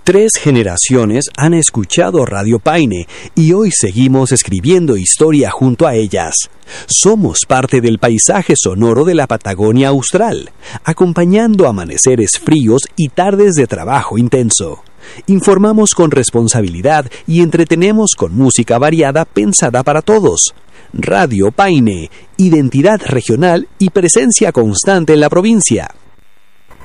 3 generaciones han escuchado Radio Paine y hoy seguimos escribiendo historia junto a ellas. Somos parte del paisaje sonoro de la Patagonia Austral, acompañando amaneceres fríos y tardes de trabajo intenso. Informamos con responsabilidad y entretenemos con música variada pensada para todos. Radio Paine, identidad regional y presencia constante en la provincia.